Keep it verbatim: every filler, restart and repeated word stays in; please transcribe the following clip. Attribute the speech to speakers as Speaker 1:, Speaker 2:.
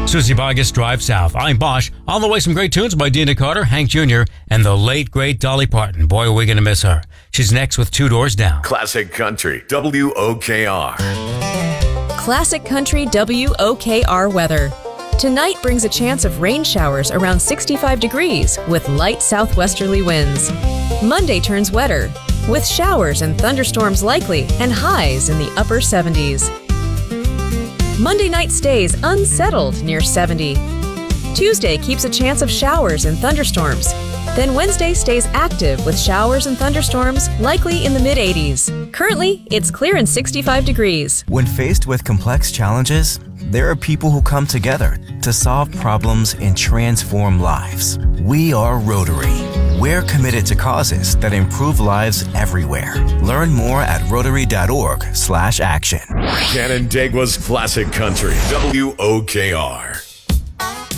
Speaker 1: Susie Vargas Drive South. I'm Bosch. On the way, some great tunes by Dina Carter, Hank Junior, and the late, great Dolly Parton. Boy, are we going to miss her. She's next with Two Doors Down.
Speaker 2: Classic Country, W O K R.
Speaker 3: Classic Country W O K R weather. Tonight brings a chance of rain showers around sixty-five degrees with light southwesterly winds. Monday turns wetter with showers and thunderstorms likely and highs in the upper seventies. Monday night stays unsettled near seventy. Tuesday keeps a chance of showers and thunderstorms. Then Wednesday stays active with showers and thunderstorms likely in the mid eighties. Currently, it's clear and sixty-five degrees.
Speaker 4: When faced with complex challenges, there are people who come together to solve problems and transform lives. We are Rotary. We're committed to causes that improve lives everywhere. Learn more at rotary.org slash action.
Speaker 2: Canandaigua's Classic Country, W O K R.